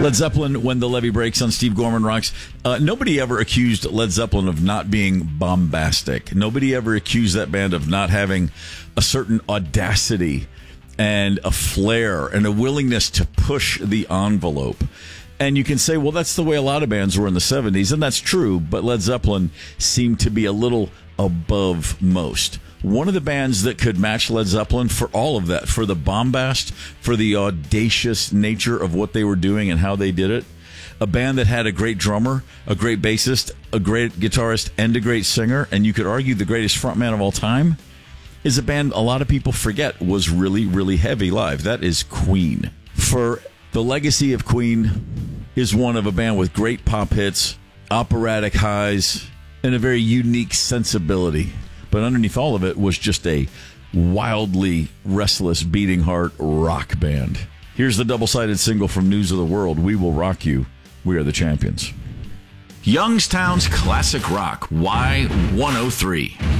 Led Zeppelin, When the Levee Breaks on Steve Gorman Rocks. Nobody ever accused Led Zeppelin of not being bombastic. Nobody ever accused that band of not having a certain audacity and a flair and a willingness to push the envelope. And you can say, well, that's the way a lot of bands were in the 70s, and that's true, but Led Zeppelin seemed to be a little above most. One of the bands that could match Led Zeppelin for all of that, for the bombast, for the audacious nature of what they were doing and how they did it, a band that had a great drummer, a great bassist, a great guitarist, and a great singer, and you could argue the greatest frontman of all time, is a band a lot of people forget was really, really heavy live. That is Queen. For the legacy of Queen is one of a band with great pop hits, operatic highs, and a very unique sensibility. But underneath all of it was just a wildly restless, beating heart rock band. Here's the double-sided single from News of the World, We Will Rock You. We are the champions. Youngstown's classic rock, Y103.